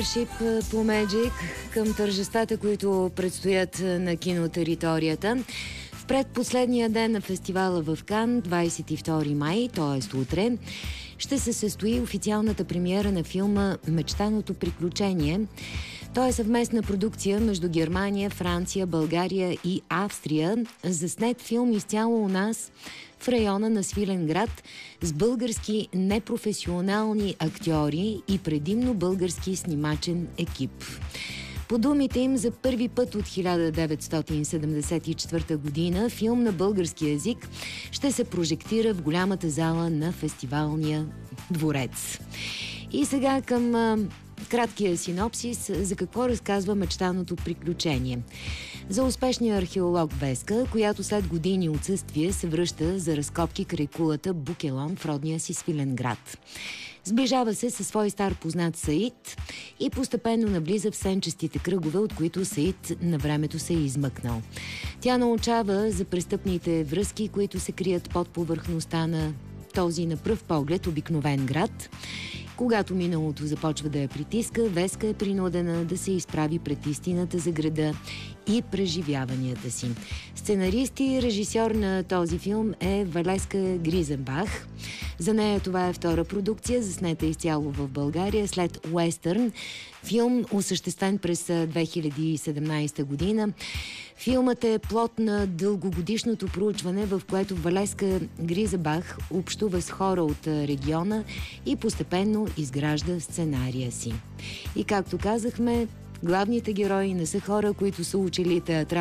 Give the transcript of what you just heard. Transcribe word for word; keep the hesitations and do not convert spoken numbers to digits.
Шип по Magic към тържествата, които предстоят на кинотериторията. В предпоследния ден на фестивала в Кан, двадесет и втори май, т.е. утре, ще се състои официалната премиера на филма «Мечтаното приключение». Той е съвместна продукция между Германия, Франция, България и Австрия. Заснет филм изцяло у нас в района на Свиленград с български непрофесионални актьори и предимно български снимачен екип. По думите им, за първи път от хиляда деветстотин седемдесет и четвърта година филм на български език ще се прожектира в голямата зала на фестивалния дворец. И сега към а, краткия синопсис за какво разказва «Мечтаното приключение». За успешния археолог Веска, която след години отсъствие се връща за разкопки край кулата Букелон в родния си Свиленград. Сближава се със свой стар познат Саид и постепенно навлиза в сенчестите кръгове, от които Саид на времето се е измъкнал. Тя научава за престъпните връзки, които се крият под повърхността на този на пръв поглед обикновен град. Когато миналото започва да я притиска, Веска е принудена да се изправи пред истината за града и преживяванията си. Сценарист и режисьор на този филм е Валеска Гризенбах. За нея това е втора продукция, заснета изцяло в България след Уестърн, филм осъществен през две хиляди и седемнадесета година. Филмът е плод на дългогодишното проучване, в което Валеска Гризенбах общува с хора от региона и постепенно изгражда сценария си. И както казахме, главните герои не са хора, които са учили театрал